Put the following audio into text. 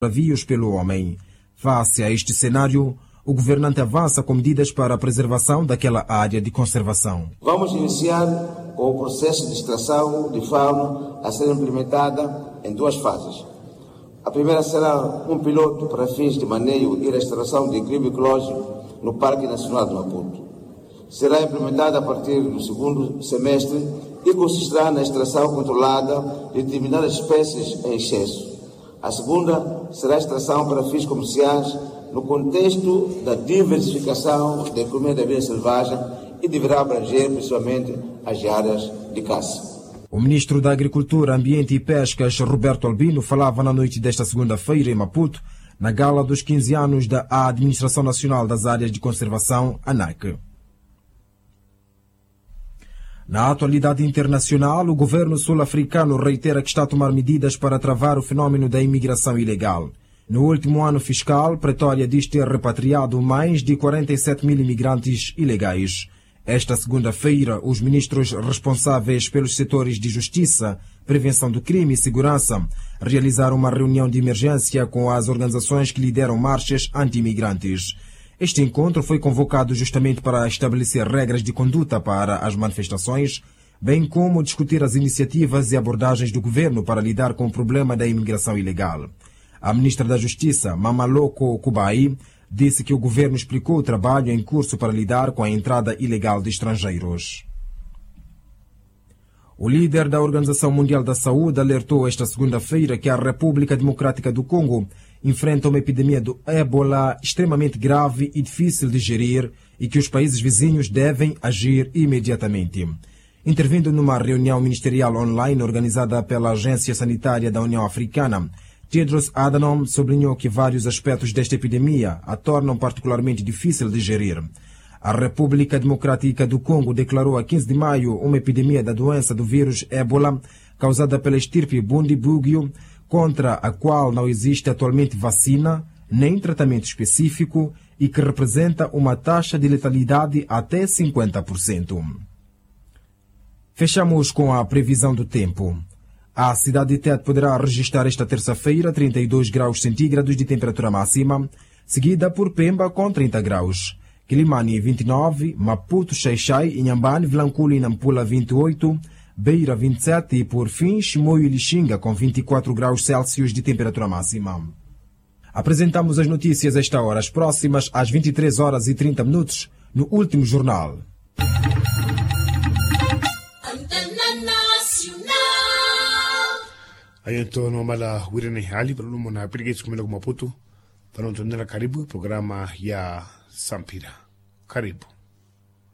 navios pelo homem. Face a este cenário, o governante avança com medidas para a preservação daquela área de conservação. Vamos iniciar com o processo de extração de fauna a ser implementada em 2 fases. A primeira será um piloto para fins de manejo e restauração de equilíbrio ecológico no Parque Nacional de Maputo. Será implementada a partir do 2º semestre e consistirá na extração controlada de determinadas espécies em excesso. A segunda será a extração para fins comerciais no contexto da diversificação da economia da vida selvagem e deverá abranger principalmente as áreas de caça. O ministro da Agricultura, Ambiente e Pescas, Roberto Albino, falava na noite desta segunda-feira em Maputo, na gala dos 15 anos da Administração Nacional das Áreas de Conservação, ANAC. Na atualidade internacional, o governo sul-africano reitera que está a tomar medidas para travar o fenômeno da imigração ilegal. No último ano fiscal, Pretória diz ter repatriado mais de 47 mil imigrantes ilegais. Esta segunda-feira, os ministros responsáveis pelos setores de Justiça, Prevenção do Crime e Segurança realizaram uma reunião de emergência com as organizações que lideram marchas anti-imigrantes. Este encontro foi convocado justamente para estabelecer regras de conduta para as manifestações, bem como discutir as iniciativas e abordagens do governo para lidar com o problema da imigração ilegal. A ministra da Justiça, Mamaloko Kubai, disse que o governo explicou o trabalho em curso para lidar com a entrada ilegal de estrangeiros. O líder da Organização Mundial da Saúde alertou esta segunda-feira que a República Democrática do Congo enfrenta uma epidemia do ébola extremamente grave e difícil de gerir e que os países vizinhos devem agir imediatamente. Intervindo numa reunião ministerial online organizada pela Agência Sanitária da União Africana, Tedros Adhanom sublinhou que vários aspectos desta epidemia a tornam particularmente difícil de gerir. A República Democrática do Congo declarou a 15 de maio uma epidemia da doença do vírus ébola causada pela estirpe Bundibugyo, contra a qual não existe atualmente vacina nem tratamento específico e que representa uma taxa de letalidade até 50%. Fechamos com a previsão do tempo. A cidade de Tete poderá registrar esta terça-feira 32 graus centígrados de temperatura máxima, seguida por Pemba com 30 graus. Quilimane 29, Maputo, Xai-Xai, Inhambane, Vilanculo e Nampula 28, Beira 27 e por fim Chimoio e Lixinga com 24 graus Celsius de temperatura máxima. Apresentamos as notícias a esta hora, as próximas às 23 horas e 30 minutos no Último Jornal. Aí então no mala wirene hali para lumo na pirigues comigo Maputo para não entender karibu programa ya Sampira. Karibu.